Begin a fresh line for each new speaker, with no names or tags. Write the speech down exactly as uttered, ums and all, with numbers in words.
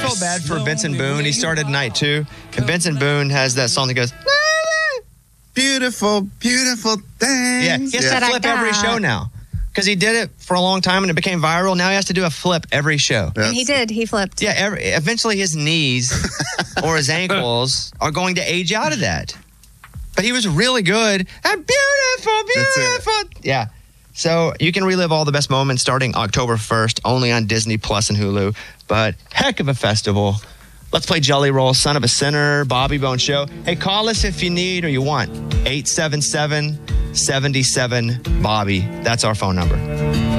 feel bad for Benson Boone. He started night two. And Benson Boone has that song that goes,
beautiful, beautiful things.
Yeah, he has yeah. to flip every show now. Because he did it for a long time and it became viral. Now he has to do a flip every show.
And he did. He flipped.
Yeah, every, eventually his knees or his ankles are going to age out of that. But he was really good. And beautiful, beautiful. Yeah. So you can relive all the best moments starting October first, only on Disney Plus and Hulu. But heck of a festival. Let's play Jelly Roll, Son of a Sinner, Bobby Bone Show. Hey, call us if you need or you want. eight seven seven, seven seven, Bobby. That's our phone number.